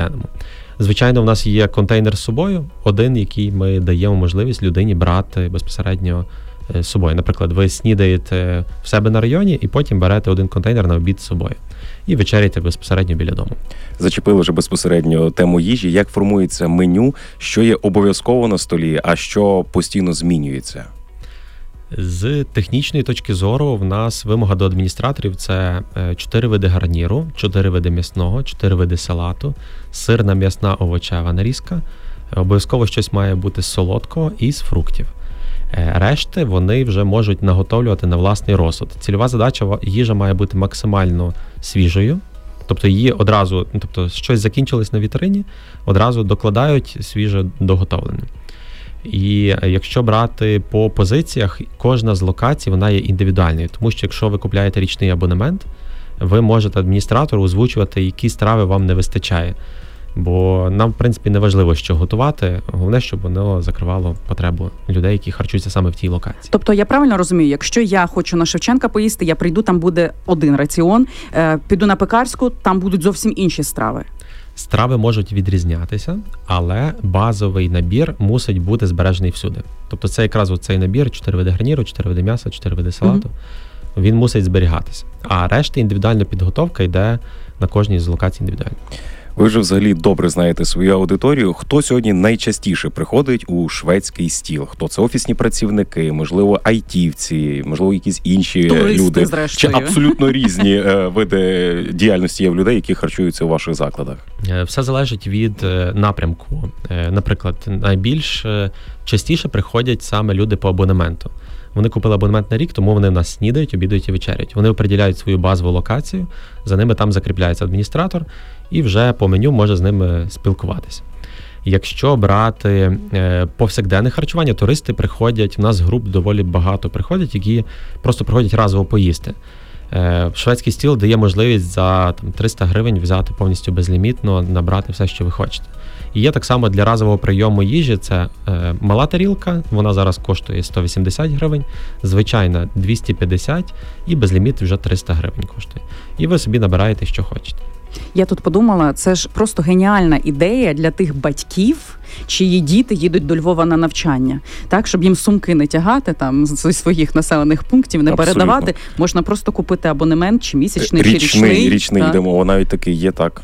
денному. Звичайно, в нас є контейнер з собою, один, який ми даємо можливість людині брати безпосередньо з собою. Наприклад, ви снідаєте в себе на районі і потім берете один контейнер на обід з собою. І вечеряєте безпосередньо біля дому. Зачепили вже безпосередньо тему їжі. Як формується меню, що є обов'язково на столі, а що постійно змінюється? З технічної точки зору в нас вимога до адміністраторів – це 4 види гарніру, 4 види м'ясного, 4 види салату, сирна, м'ясна, овочева нарізка. Обов'язково щось має бути з солодкого і з фруктів. Решти вони вже можуть наготовлювати на власний розсуд. Цільова задача – їжа має бути максимально свіжою, тобто її одразу, щось закінчилось на вітрині, одразу докладають свіже доготовлене. І якщо брати по позиціях, кожна з локацій, вона є індивідуальною, тому що якщо ви купляєте річний абонемент, ви можете адміністратору озвучувати, які страви вам не вистачає. Бо нам, в принципі, не важливо, що готувати, головне, щоб воно закривало потребу людей, які харчуються саме в тій локації. Тобто я правильно розумію, якщо я хочу на Шевченка поїсти, я прийду, там буде один раціон, піду на Пекарську, там будуть зовсім інші страви. Страви можуть відрізнятися, але базовий набір мусить бути збережений всюди. Тобто це якраз цей набір, 4 види гарніру, 4 види м'яса, 4 види салату, він мусить зберігатися. А решта індивідуальна підготовка йде на кожній з локацій індивідуально. Ви ж взагалі добре знаєте свою аудиторію. Хто сьогодні найчастіше приходить у шведський стіл? Хто це? Офісні працівники, можливо, айтівці, можливо, якісь інші туристи, люди? зрештою. Чи абсолютно різні види діяльності є в людей, які харчуються у ваших закладах? Все залежить від напрямку. Наприклад, найбільш частіше приходять саме люди по абонементу. Вони купили абонемент на рік, тому вони в нас снідають, обідають і вечерять. Вони определяють свою базову локацію, за ними там закріпляється адміністратор, і вже по меню може з ними спілкуватися. Якщо брати повсякденне харчування, туристи приходять, у нас груп доволі багато приходять, які просто приходять разово поїсти. Шведський стіл дає можливість за 300 гривень взяти повністю безлімітно, набрати все, що ви хочете. І є так само для разового прийому їжі, це мала тарілка, вона зараз коштує 180 гривень, звичайна 250 і безліміт вже 300 гривень коштує. І ви собі набираєте, що хочете. Я тут подумала, це ж просто геніальна ідея для тих батьків, чиї діти їдуть до Львова на навчання. Так, щоб їм сумки не тягати там зі своїх населених пунктів, не Абсолютно. передавати. Можна просто купити абонемент, чи місячний, чи річний. Річний йдемо, навіть такий є, так.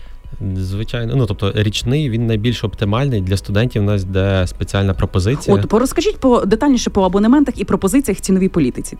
Звичайно, тобто річний, він найбільш оптимальний. Для студентів у нас йде спеціальна пропозиція. От, розкажіть детальніше по абонементах і пропозиціях ціновій політиці.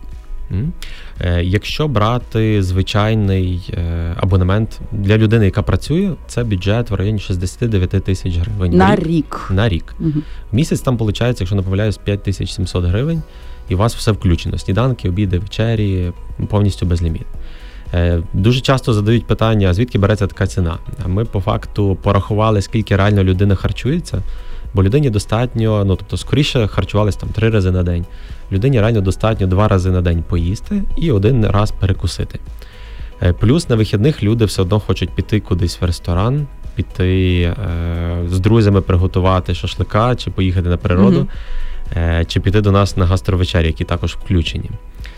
Якщо брати звичайний абонемент для людини, яка працює, це бюджет в районі 69 тисяч гривень. На рік. На рік. Угу. В місяць там виходить, якщо не помиляюсь, 5700 гривень, і у вас все включено. Сніданки, обіди, вечері, повністю безліміт. Дуже часто задають питання, звідки береться така ціна. А ми по факту порахували, скільки реально людина харчується, бо людині достатньо, скоріше харчувались 3 рази на день. Людині реально достатньо 2 рази на день поїсти і 1 раз перекусити. Плюс на вихідних люди все одно хочуть піти кудись в ресторан, піти з друзями приготувати шашлика, чи поїхати на природу, чи піти до нас на гастровечері, які також включені.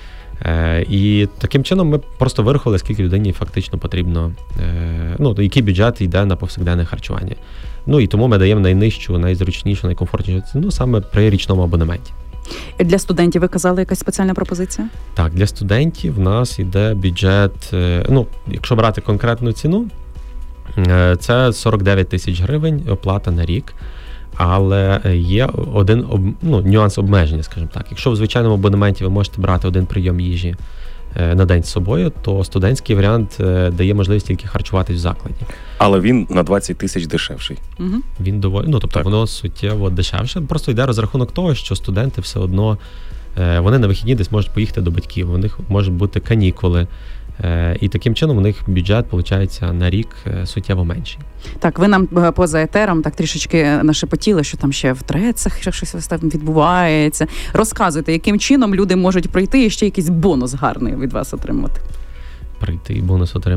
І таким чином ми просто вирахували, скільки людині фактично потрібно, який бюджет йде на повсякденне харчування. І тому ми даємо найнижчу, найзручнішу, найкомфортнішу ціну саме при річному абонементі. Для студентів ви казали, якась спеціальна пропозиція? Так, для студентів в нас йде бюджет, якщо брати конкретну ціну, це 49 тисяч гривень оплата на рік. Але є один нюанс обмеження, скажімо так. Якщо в звичайному абонементі ви можете брати 1 прийом їжі на день з собою, то студентський варіант дає можливість тільки харчуватись в закладі. Але він на 20 тисяч дешевший. Угу. Він доволі, воно суттєво дешевше. Просто йде розрахунок того, що студенти все одно, вони на вихідні десь можуть поїхати до батьків, у них можуть бути канікули. І таким чином у них бюджет, виходить, на рік суттєво менший. Так, ви нам поза етером так трішечки нашепотіли, що там ще в Трецах щось там відбувається. Розказуйте, яким чином люди можуть прийти і ще якийсь бонус гарний від вас отримати. Прийти і бонус отримати.